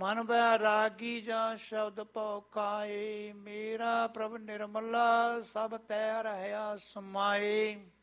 ਮਨ ਬੈਰਾਗੀ ਜਾਂ ਸ਼ਬਦ ਭਉ ਕਾਏ, ਮੇਰਾ ਪ੍ਰਭ ਨਿਰਮਲਾ ਸਭ ਤੈ ਰਹਿਆ ਸਮਾਏ।